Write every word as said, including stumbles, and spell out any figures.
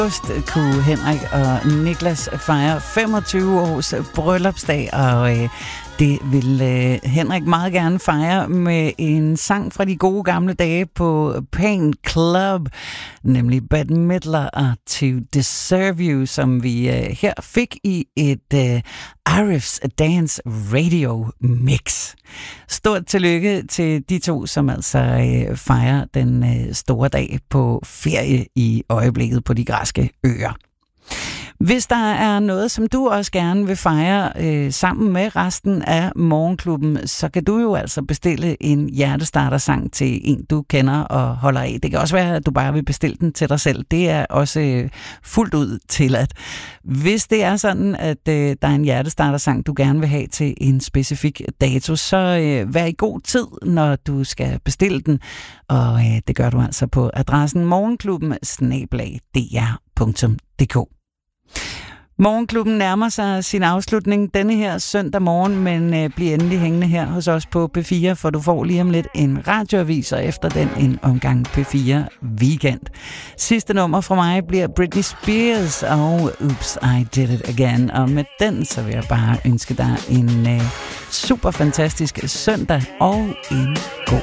kunne Henrik og Niklas fejre femogtyve års bryllupsdag, og øh, det vil øh, Henrik meget gerne fejre med en sang fra de gode gamle dage på Pain Club, nemlig Bette Midler og To Deserve You, som vi øh, her fik i et øh, Arif's Dance Radio Mix. Stort tillykke til de to, som altså øh, fejrer den øh, store dag på ferie i øjeblikket på de græske øer. Hvis der er noget, som du også gerne vil fejre øh, sammen med resten af Morgenklubben, så kan du jo altså bestille en hjertestartersang til en, du kender og holder af. Det kan også være, at du bare vil bestille den til dig selv. Det er også øh, fuldt ud tilladt. Hvis det er sådan, at øh, der er en hjertestartersang, du gerne vil have til en specifik dato, så øh, vær i god tid, når du skal bestille den. Og øh, det gør du altså på adressen morgenklubben snabel-a d r punktum d k. Morgenklubben nærmer sig sin afslutning denne her søndag morgen, men øh, bliver endelig hængende her hos os på P fire, for du får lige om lidt en radioavis, og efter den en omgang P fire Weekend. Sidste nummer fra mig bliver Britney Spears og Oops, I Did It Again, og med den så vil jeg bare ønske dig en øh, super fantastisk søndag og en god